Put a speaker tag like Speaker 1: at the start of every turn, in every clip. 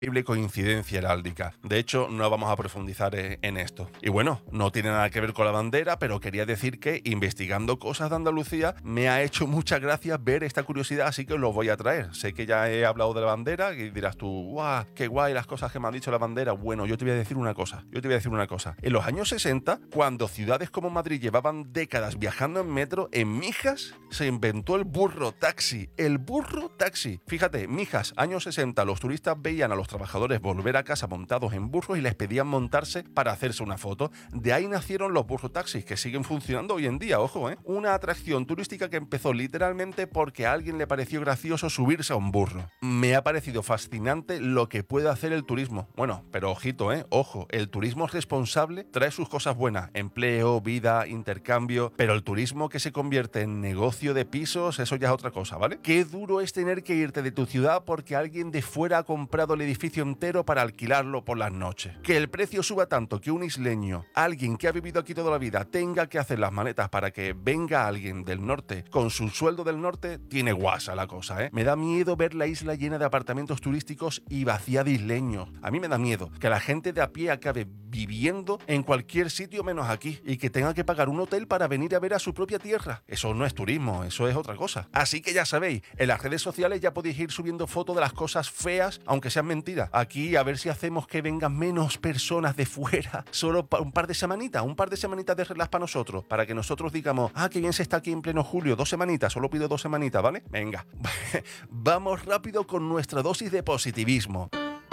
Speaker 1: coincidencia heráldica. De hecho, no vamos a profundizar en esto. Y bueno, no tiene nada que ver con la bandera, pero quería decir que investigando cosas de Andalucía me ha hecho mucha gracia ver esta curiosidad, así que os lo voy a traer. Sé que ya he hablado de la bandera y dirás tú, ¡guau! ¡Qué guay las cosas que me han dicho la bandera! Bueno, yo te voy a decir una cosa. En los años 60, cuando ciudades como Madrid llevaban décadas viajando en metro, en Mijas se inventó el burro taxi. El burro taxi. Fíjate, Mijas, años 60, los turistas veían a los trabajadores volver a casa montados en burros y les pedían montarse para hacerse una foto. De ahí nacieron los burro taxis, que siguen funcionando hoy en día, ojo, una atracción turística que empezó literalmente porque a alguien le pareció gracioso subirse a un burro. Me ha parecido fascinante lo que puede hacer el turismo. Bueno, pero ojito, ojo, el turismo responsable trae sus cosas buenas, empleo, vida, intercambio, pero el turismo que se convierte en negocio de pisos, eso ya es otra cosa, ¿vale? Qué duro es tener que irte de tu ciudad porque alguien de fuera ha comprado el edificio entero para alquilarlo por las noches. Que el precio suba tanto que un isleño, alguien que ha vivido aquí toda la vida, tenga que hacer las maletas para que venga alguien del norte con su sueldo del norte, tiene guasa la cosa, Me da miedo ver la isla llena de apartamentos turísticos y vacía de isleños. A mí me da miedo que la gente de a pie acabe viviendo en cualquier sitio menos aquí y que tenga que pagar un hotel para venir a ver a su propia tierra. Eso no es turismo, eso es otra cosa. Así que ya sabéis, en las redes sociales ya podéis ir subiendo fotos de las cosas feas, aunque sean mentiras. Aquí a ver si hacemos que vengan menos personas de fuera, solo un par de semanitas de relax para nosotros, para que nosotros digamos, qué bien se está aquí en pleno julio, 2 semanitas, solo pido 2 semanitas, ¿vale? Venga, vamos rápido con nuestra dosis de positivismo.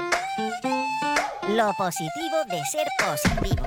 Speaker 2: Lo positivo de ser positivo.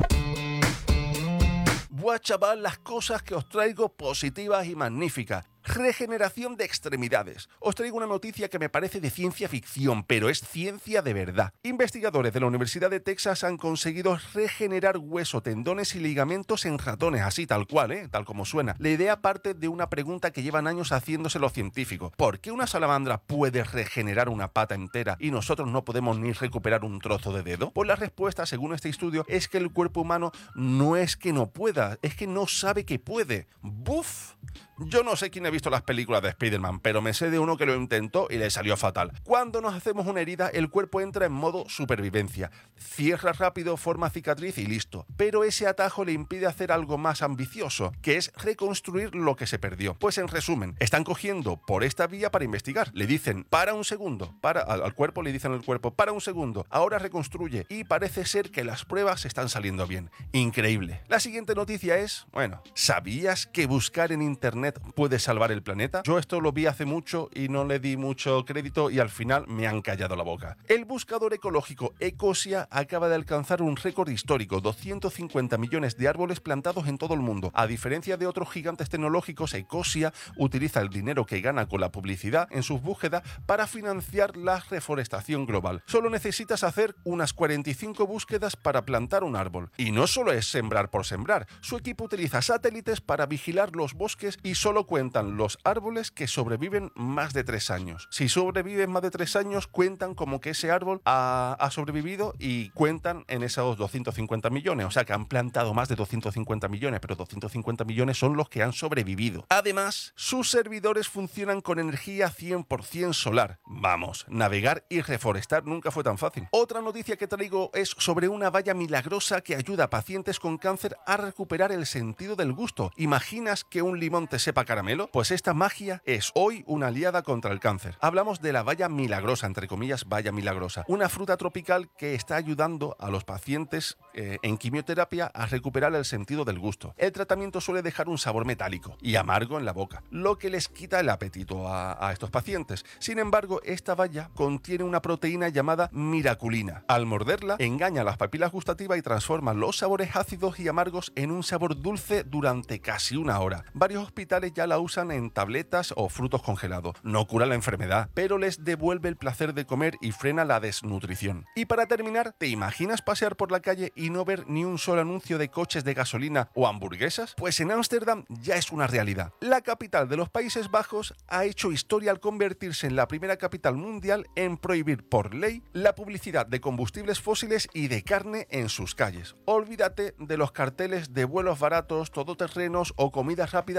Speaker 1: Buah, chaval, las cosas que os traigo positivas y magníficas. Regeneración de extremidades. Os traigo una noticia que me parece de ciencia ficción, pero es ciencia de verdad. Investigadores de la Universidad de Texas han conseguido regenerar hueso, tendones y ligamentos en ratones, así tal cual, tal como suena. La idea parte de una pregunta que llevan años haciéndose los científicos. ¿Por qué una salamandra puede regenerar una pata entera y nosotros no podemos ni recuperar un trozo de dedo? Pues la respuesta, según este estudio, es que el cuerpo humano no es que no pueda, es que no sabe que puede. ¡Buf! Yo no sé quién ha visto las películas de Spider-Man, pero me sé de uno que lo intentó y le salió fatal. Cuando nos hacemos una herida, el cuerpo entra en modo supervivencia. Cierra rápido, forma cicatriz y listo. Pero ese atajo le impide hacer algo más ambicioso, que es reconstruir lo que se perdió. Pues en resumen, están cogiendo por esta vía para investigar. Le dicen, para un segundo, al cuerpo le dicen al cuerpo, para un segundo, ahora reconstruye. Y parece ser que las pruebas están saliendo bien. Increíble. La siguiente noticia es, ¿sabías que buscar en internet puede salvar el planeta? Yo esto lo vi hace mucho y no le di mucho crédito y al final me han callado la boca. El buscador ecológico Ecosia acaba de alcanzar un récord histórico, 250 millones de árboles plantados en todo el mundo. A diferencia de otros gigantes tecnológicos, Ecosia utiliza el dinero que gana con la publicidad en sus búsquedas para financiar la reforestación global. Solo necesitas hacer unas 45 búsquedas para plantar un árbol. Y no solo es sembrar por sembrar, su equipo utiliza satélites para vigilar los bosques y solo cuentan los árboles que sobreviven más de 3 años. Si sobreviven más de 3 años, cuentan como que ese árbol ha sobrevivido y cuentan en esos 250 millones. O sea que han plantado más de 250 millones, pero 250 millones son los que han sobrevivido. Además, sus servidores funcionan con energía 100% solar. Vamos, navegar y reforestar nunca fue tan fácil. Otra noticia que traigo es sobre una valla milagrosa que ayuda a pacientes con cáncer a recuperar el sentido del gusto. ¿Imaginas que un limón te sepa caramelo? Pues esta magia es hoy una aliada contra el cáncer. Hablamos de la baya milagrosa, entre comillas, baya milagrosa, una fruta tropical que está ayudando a los pacientes en quimioterapia a recuperar el sentido del gusto. El tratamiento suele dejar un sabor metálico y amargo en la boca, lo que les quita el apetito a estos pacientes. Sin embargo, esta baya contiene una proteína llamada miraculina. Al morderla, engaña las papilas gustativas y transforma los sabores ácidos y amargos en un sabor dulce durante casi 1 hora. Varios hospitales ya la usan en tabletas o frutos congelados. No cura la enfermedad, pero les devuelve el placer de comer y frena la desnutrición. Y para terminar, ¿te imaginas pasear por la calle y no ver ni un solo anuncio de coches de gasolina o hamburguesas? Pues en Ámsterdam ya es una realidad. La capital de los Países Bajos ha hecho historia al convertirse en la primera capital mundial en prohibir por ley la publicidad de combustibles fósiles y de carne en sus calles. Olvídate de los carteles de vuelos baratos, todoterrenos o comidas rápidas en las paradas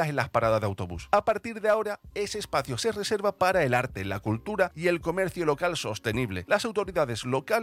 Speaker 1: parada de autobús. A partir de ahora, ese espacio se reserva para el arte, la cultura y el comercio local sostenible. Las autoridades locales